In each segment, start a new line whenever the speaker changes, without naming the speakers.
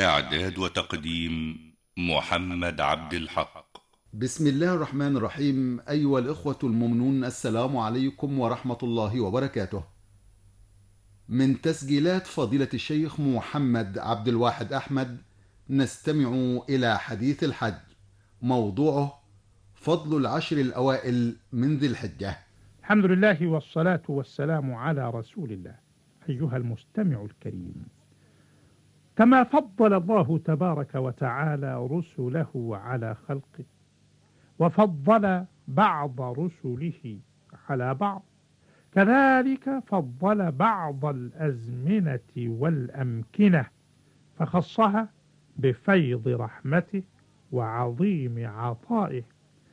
إعداد وتقديم محمد عبد الحق.
بسم الله الرحمن الرحيم. أيها الإخوة المؤمنون، السلام عليكم ورحمة الله وبركاته. من تسجيلات فضيلة الشيخ محمد عبد الواحد أحمد نستمع إلى حديث الحج، موضوعه فضل العشر الأوائل من ذي الحجة.
الحمد لله والصلاة والسلام على رسول الله. أيها المستمع الكريم، كما فضل الله تبارك وتعالى رسله على خلقه، وفضل بعض رسله على بعض، كذلك فضل بعض الأزمنة والأمكنة فخصها بفيض رحمته وعظيم عطائه،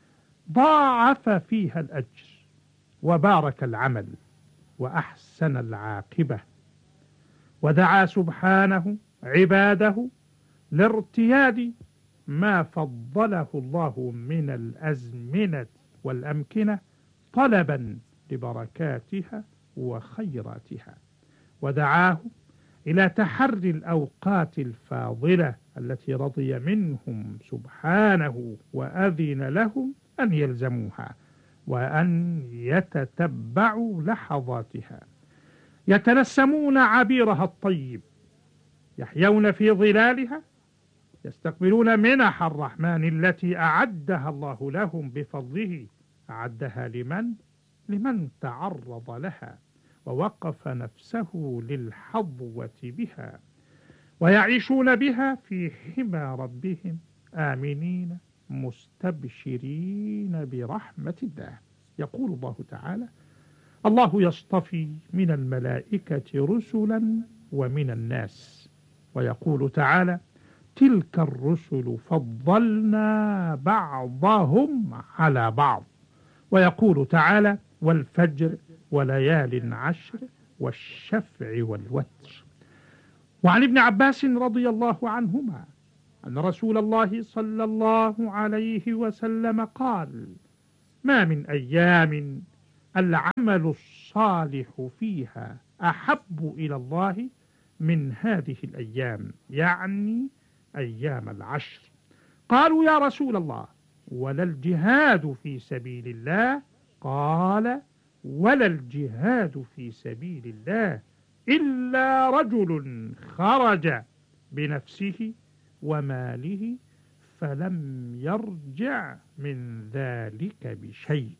ضاعف فيها الأجر وبارك العمل وأحسن العاقبة، ودعا سبحانه عباده لارتياد ما فضله الله من الأزمنة والأمكنة طلبا لبركاتها وخيراتها، ودعاه إلى تحري الأوقات الفاضلة التي رضي منهم سبحانه وأذن لهم أن يلزموها وأن يتتبعوا لحظاتها، يتنسمون عبيرها الطيب، يحيون في ظلالها، يستقبلون منح الرحمن التي أعدها الله لهم بفضله. أعدها لمن تعرض لها ووقف نفسه للحظوة بها، ويعيشون بها في حمى ربهم آمنين مستبشرين برحمة الله. يقول الله تعالى: الله يصطفي من الملائكة رسلا ومن الناس. ويقول تعالى: تلك الرسل فضلنا بعضهم على بعض. ويقول تعالى: والفجر وليال عشر والشفع والوتر. وعن ابن عباس رضي الله عنهما أن رسول الله صلى الله عليه وسلم قال: ما من أيام العمل الصالح فيها أحب إلى الله من هذه الأيام، يعني أيام العشر. قالوا: يا رسول الله، ولا الجهاد في سبيل الله؟ قال: ولا الجهاد في سبيل الله إلا رجل خرج بنفسه وماله فلم يرجع من ذلك بشيء.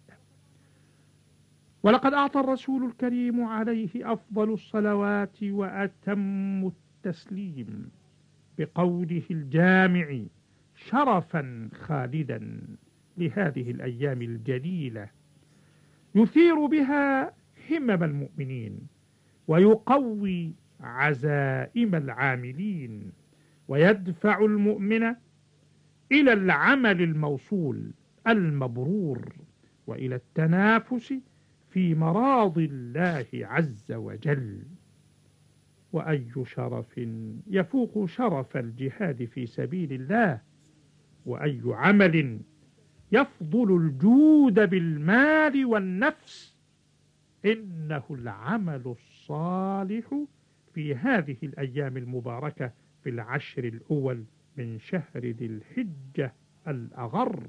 ولقد أعطى الرسول الكريم عليه أفضل الصلوات وأتم التسليم بقوله الجامع شرفا خالدا لهذه الأيام الجليلة، يثير بها همم المؤمنين ويقوي عزائم العاملين، ويدفع المؤمن إلى العمل الموصول المبرور، وإلى التنافس في مراضي الله عز وجل. وأي شرف يفوق شرف الجهاد في سبيل الله؟ وأي عمل يفضل الجود بالمال والنفس؟ إنه العمل الصالح في هذه الأيام المباركة في العشر الأول من شهر ذي الحجة الأغر.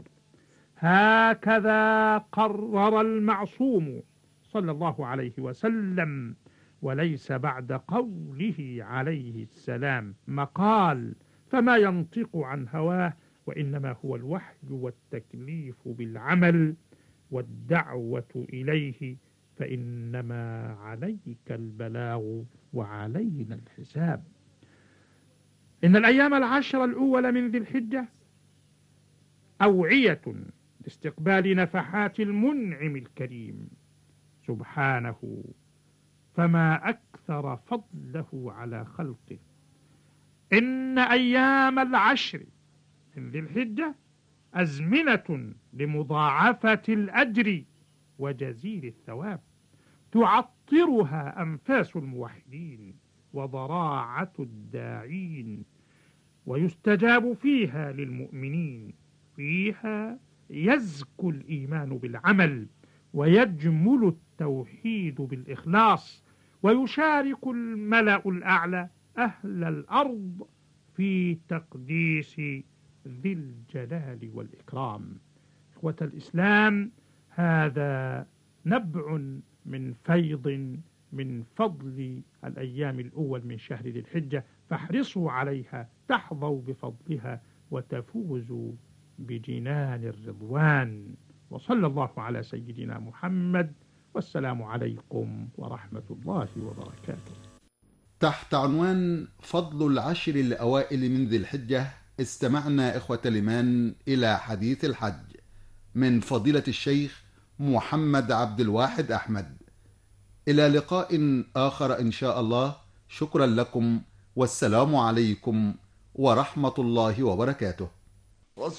هكذا قرر المعصوم صلى الله عليه وسلم، وليس بعد قوله عليه السلام مقال، فما ينطق عن هواه، وإنما هو الوحي والتكليف بالعمل والدعوة إليه، فإنما عليك البلاغ وعلينا الحساب. إن الأيام العشر الأول من ذي الحجة أوعية لاستقبال نفحات المنعم الكريم سبحانه، فما أكثر فضله على خلقه. إن أيام العشر من ذي الحجة أزمنة لمضاعفة الأجر وجزيل الثواب، تعطرها أنفاس الموحدين وضراعة الداعين، ويستجاب فيها للمؤمنين. فيها يزكو الإيمان بالعمل، ويجمل التوحيد بالإخلاص، ويشارك الملأ الأعلى أهل الأرض في في تقديس ذي الجلال والإكرام. إخوة الإسلام، هذا نبع من فيض من فضل الأيام الأول من شهر ذي الحجة، فاحرصوا عليها تحظوا بفضلها وتفوزوا بجنان الرضوان. وصلى الله على سيدنا محمد، والسلام عليكم ورحمة الله وبركاته.
تحت عنوان فضل العشر الأوائل من ذي الحجة، استمعنا إخوة الإيمان إلى حديث الحج من فضيلة الشيخ محمد عبد الواحد أحمد. إلى لقاء آخر إن شاء الله. شكرا لكم، والسلام عليكم ورحمة الله وبركاته.